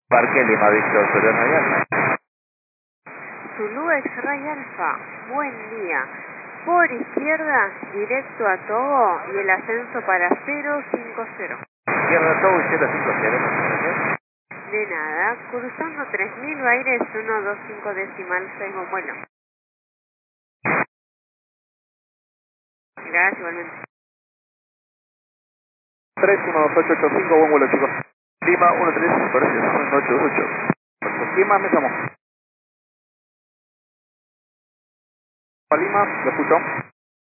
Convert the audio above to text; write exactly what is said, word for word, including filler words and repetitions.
Parque Lima Víctor Soriano y Alfa. Zulu X-Ray Alfa, buen día. Por izquierda, directo a Togo y el ascenso para cero cinco cero. Izquierda Togo y cero cinco cero, muchas gracias. De nada, cruzando tres mil Baires uno dos cinco decimal seis con vuelo. Gracias, igualmente. tres uno dos ocho ocho cinco, buen vuelo chicos. Lima uno tres, gracias, uno ocho ocho. Lima, me llamo. Lima, lo escucho.